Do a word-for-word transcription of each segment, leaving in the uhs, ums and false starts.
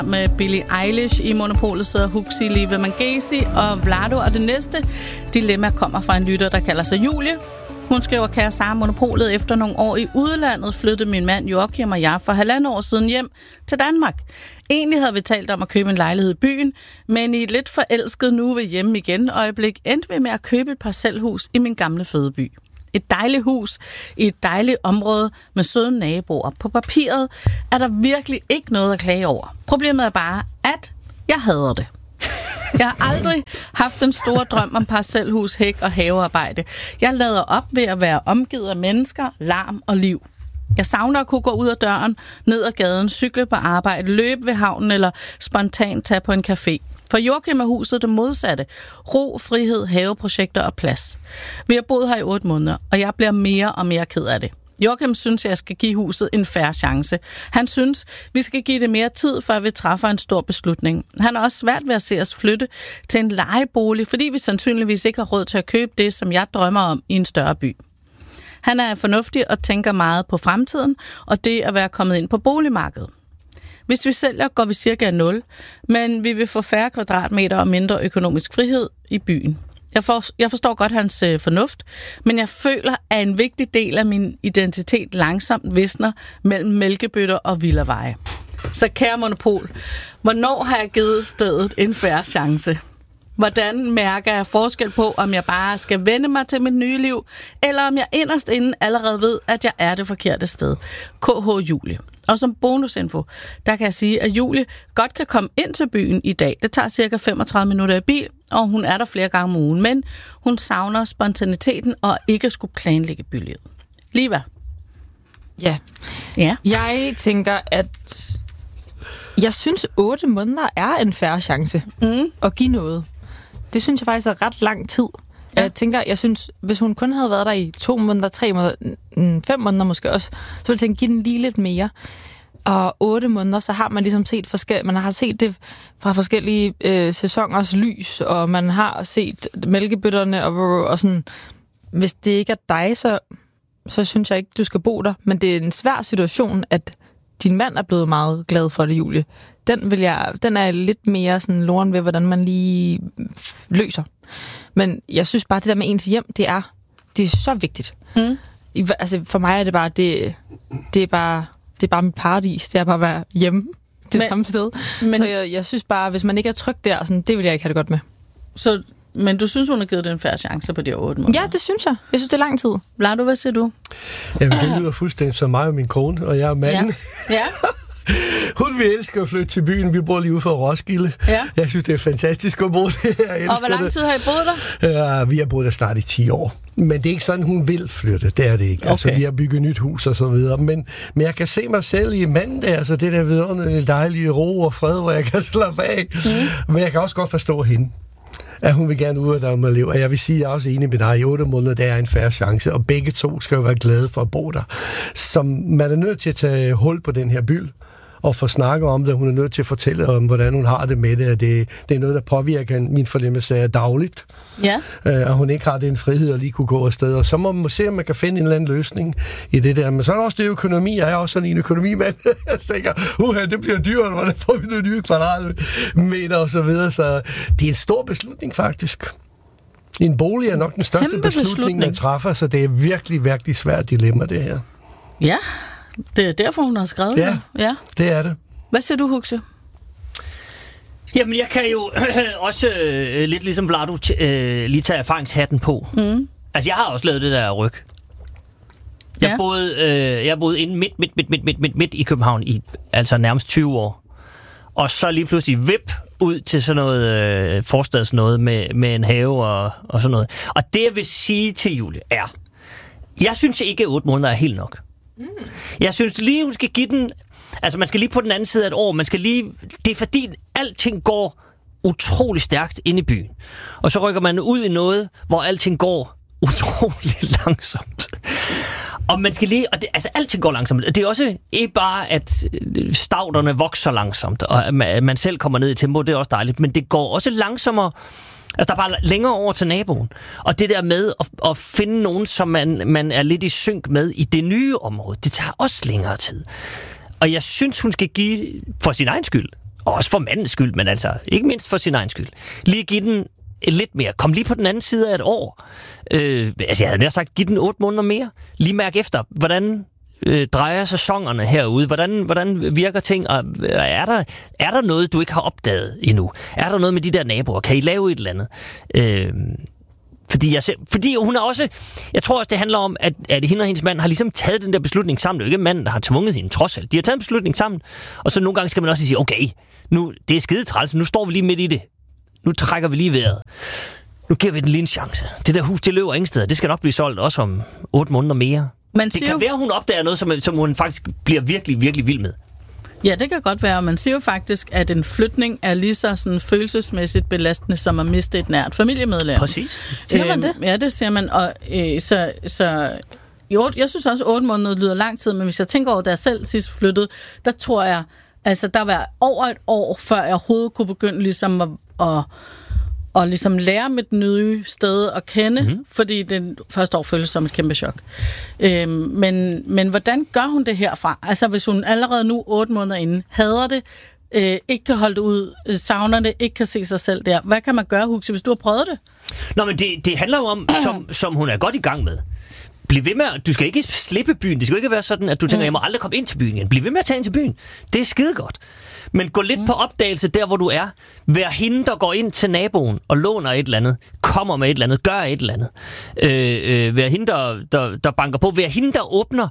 med Billie Eilish. I Monopolet sidder Huxi, Live Mangesi og Vlado. Og det næste dilemma kommer fra en lytter, der kalder sig Julie. Hun skriver, kære Sara, Monopolet, efter nogle år i udlandet flyttede min mand Joachim og jeg for halvandet år siden hjem til Danmark. Egentlig havde vi talt om at købe en lejlighed i byen, men i et lidt forelsket nu ved hjemme igen øjeblik endte vi med at købe et parcelhus i min gamle fødeby. Et dejligt hus i et dejligt område med søde naboer. På papiret er der virkelig ikke noget at klage over. Problemet er bare, at jeg hader det. Jeg har aldrig haft den store drøm om parcelhus, hæk og havearbejde. Jeg lader op ved at være omgivet af mennesker, larm og liv. Jeg savner at kunne gå ud af døren, ned ad gaden, cykle på arbejde, løbe ved havnen eller spontant tage på en café. For Joachim er huset det modsatte. Ro, frihed, haveprojekter og plads. Vi har boet her i otte måneder, og jeg bliver mere og mere ked af det. Joachim synes, jeg skal give huset en fair chance. Han synes, vi skal give det mere tid, før vi træffer en stor beslutning. Han er også svært ved at se os flytte til en lejebolig, fordi vi sandsynligvis ikke har råd til at købe det, som jeg drømmer om i en større by. Han er fornuftig og tænker meget på fremtiden, og det at være kommet ind på boligmarkedet. Hvis vi sælger, går vi cirka nul, men vi vil få færre kvadratmeter og mindre økonomisk frihed i byen. Jeg, for, jeg forstår godt hans øh, fornuft, men jeg føler, at en vigtig del af min identitet langsomt visner mellem mælkebøtter og villaveje. Så kære Monopol, hvornår har jeg givet stedet en fair chance? Hvordan mærker jeg forskel på, om jeg bare skal vende mig til mit nye liv, eller om jeg inderst inden allerede ved, at jeg er det forkerte sted? K H Julie. Og som bonusinfo, der kan jeg sige, at Julie godt kan komme ind til byen i dag. Det tager cirka femogtredive minutter i bil, og hun er der flere gange om ugen. Men hun savner spontaniteten og ikke skulle planlægge bylivet. Liva? Ja. ja. Jeg tænker, at jeg synes, otte måneder er en fair chance mm. at give noget. Det synes jeg faktisk er ret lang tid. Ja. Jeg tænker, jeg synes, hvis hun kun havde været der i to måneder, tre måneder, fem måneder måske også, så ville jeg tænke, give den lige lidt mere. Og otte måneder, så har man ligesom set forskellige, man har set det fra forskellige øh, sæsoners lys, og man har set mælkebøtterne, og, og sådan, hvis det ikke er dig, så, så synes jeg ikke, du skal bo der. Men det er en svær situation, at din mand er blevet meget glad for det, Julie. Den, vil jeg, den er lidt mere sådan loren ved, hvordan man lige løser. Men jeg synes bare, det der med ens hjem, det er, det er så vigtigt. Mm. I, altså, for mig er det bare, det, det er bare, det er bare mit paradis. Det er bare at være hjemme det men, samme sted. Men, så jeg, jeg synes bare, hvis man ikke er tryg der, sådan, det vil jeg ikke have det godt med. Så, men du synes, hun har givet den en fair chance på de otte måneder? Ja, det synes jeg. Jeg synes, det er lang tid. Vlado, hvad siger du? Jamen, det lyder fuldstændig som mig og min kone, og jeg er manden. Ja. ja. Hun vil elske at flytte til byen. Vi bor lige ude for Roskilde. Ja. Jeg synes, det er fantastisk at bo der. Jeg og hvor lang tid har I boet der? Ja, vi har boet der snart i ti år. Men det er ikke sådan, hun vil flytte. Det er det ikke. Okay. Altså, vi har bygget nyt hus og så videre. Men, men jeg kan se mig selv i manden der, altså det der vidunderlige dejlige ro og fred, hvor jeg kan slappe af. Mm. Men jeg kan også godt forstå hende, at hun vil gerne ud af det med liv. Og jeg vil sige, at jeg er også enig med dig. I otte måneder, der er en fair chance. Og begge to skal jo være glade for at bo der. Så man er nødt til at tage hul på den her by og få snakket om det. Hun er nødt til at fortælle om, hvordan hun har det med det. Det, det er noget, der påvirker min fornemmelse af dagligt. Ja. Øh, at hun ikke har den frihed at lige kunne gå afsted. Og så må man se, om man kan finde en eller anden løsning i det der. Men så er der også det økonomi. Jeg er også sådan en økonomimand. Jeg tænker, uha, det bliver dyrt. Hvordan får vi nogle nye kvadratmeter og så videre. Så det er en stor beslutning, faktisk. En bolig er nok den største beslutning, beslutning, man træffer. Så det er virkelig, virkelig svært dilemma, det her. Ja. Det er derfor, hun har skrevet ja, det. Ja, det er det. Hvad siger du, Huxe? Jamen, jeg kan jo også øh, lidt ligesom Vlado t- øh, lige tage erfaringshatten på. Mm. Altså, jeg har også lavet det der ryg. Jeg ja. boede, øh, jeg boede inde midt, midt, midt, midt, midt, midt, midt i København i altså nærmest tyve år. Og så lige pludselig vip ud til sådan noget øh, forstads noget med, med en have og, og sådan noget. Og det, jeg vil sige til Julie, er, jeg synes ikke, at otte måneder er helt nok. Mm. Jeg synes lige, hun skal give den... Altså, man skal lige på den anden side af et år. Man skal lige... Det er fordi, alting går utrolig stærkt inde i byen. Og så rykker man ud i noget, hvor alting går utrolig langsomt. Og man skal lige... Og det, altså, alting går langsomt. Det er også ikke bare, at stavterne vokser langsomt, og at man selv kommer ned i tempo. Det er også dejligt. Men det går også langsommere... Altså, der er bare længere over til naboen. Og det der med at, at finde nogen, som man, man er lidt i synk med i det nye område, det tager også længere tid. Og jeg synes, hun skal give, for sin egen skyld, og også for mandens skyld, men altså ikke mindst for sin egen skyld, lige give den lidt mere. Kom lige på den anden side af et år. Øh, altså jeg havde nær sagt, giv den otte måneder mere. Lige mærk efter, hvordan øh, drejer sæsonerne herude? Hvordan, hvordan virker ting? Og er der, er der noget, du ikke har opdaget endnu? Er der noget med de der naboer? Kan I lave et eller andet? Øh, fordi, jeg ser, fordi hun er også... Jeg tror også, det handler om, at, at hende og hendes mand har ligesom taget den der beslutning sammen. Det er jo ikke manden, der har tvunget hende, trods alt. De har taget en beslutning sammen, og så nogle gange skal man også sige, okay, nu, det er skide træls, nu står vi lige midt i det. Nu trækker vi lige vejret. Nu giver vi den lige en chance. Det der hus, det løber ingen steder. Det skal nok blive solgt også om otte måneder mere. Man det kan jo... være, hun opdager noget, som, som hun faktisk bliver virkelig, virkelig vild med. Ja, det kan godt være. Man siger jo faktisk, at en flytning er lige så sådan følelsesmæssigt belastende, som at miste et nært familiemedlem. Præcis. Siger man det? Øh, ja, det siger man. Og øh, så... så jo, jeg synes også, at otte måneder lyder lang tid, men hvis jeg tænker over, da jeg selv sidst flyttede, der tror jeg, altså der var over et år, før jeg overhovedet kunne begynde ligesom at, at, at ligesom lære mit nye sted at kende, mm-hmm. fordi det første år føles som et kæmpe chok. Øhm, men, men hvordan gør hun det herfra? Altså hvis hun allerede nu otte måneder inden hader det, øh, ikke kan holde det ud, savner det, ikke kan se sig selv der. Hvad kan man gøre, Huxi, hvis du har prøvet det? Nå, men det, det handler jo om, som, som hun er godt i gang med. Bliv ved med, du skal ikke slippe byen. Det skal ikke være sådan, at du tænker, jeg må aldrig komme ind til byen igen. Bliv ved med at tage ind til byen. Det er skide godt. Men gå lidt mm. på opdagelse der, hvor du er. Vær hende, der går ind til naboen og låner et eller andet. Kommer med et eller andet. Gør et eller andet. Øh, øh, vær hende, der, der, der banker på. Vær hende, der åbner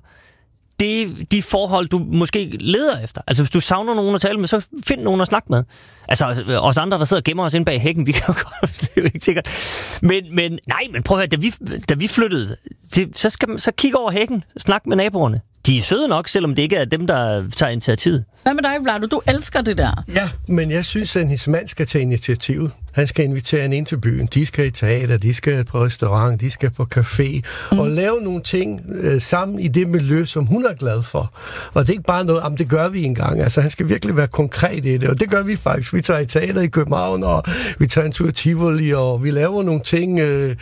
det, de forhold, du måske leder efter. Altså, hvis du savner nogen at tale med, så find nogen at snakke med. Altså, os andre, der sidder og gemmer os ind bag hækken, vi kan jo godt, det er jo ikke sikkert. Men, men nej, men prøv at høre, da vi, da vi flyttede, til, så skal man så kigge over hækken, snak med naboerne. De er søde nok, selvom det ikke er dem, der tager initiativet. Hvad med dig, Vlado? Du elsker det der. Ja, men jeg synes, at hendes mand skal tage initiativet. Han skal invitere hende ind til byen. De skal i teater, de skal på restaurant, de skal på café. Mm. Og lave nogle ting øh, sammen i det miljø, som hun er glad for. Og det er ikke bare noget, om det gør vi engang. Altså, han skal virkelig være konkret i det. Og det gør vi faktisk. Vi tager i teater i København, og vi tager en tur i Tivoli, og vi laver nogle ting, øh,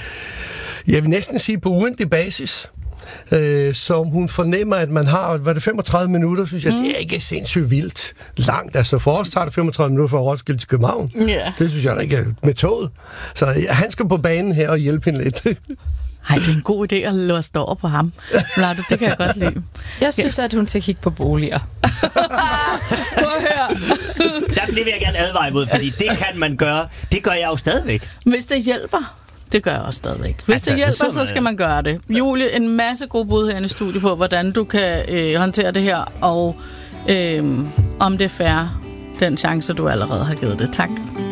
jeg vil næsten sige på ugentlig basis. Øh, som hun fornemmer, at man har, var det femogtredive minutter, synes jeg, mm. det er ikke sindssygt vildt langt. Altså for os tager det femogtredive minutter fra Roskilde til København. Yeah. Det synes jeg ikke er med toget. Så ja, han skal på banen her og hjælpe hende lidt. Ej, det er en god idé at låse over på ham. Vlado, det kan jeg godt lide. Jeg synes, at hun skal kigge på boliger. Prøv at høre. Det vil jeg gerne advare imod, fordi det kan man gøre. Det gør jeg jo stadigvæk. Hvis det hjælper. Det gør jeg også stadigvæk. Hvis altså, det hjælper, det så skal man gøre det. Julie, en masse gode bud her i studiet på, hvordan du kan øh, håndtere det her, og øh, om det er fair, den chance, du allerede har givet det. Tak.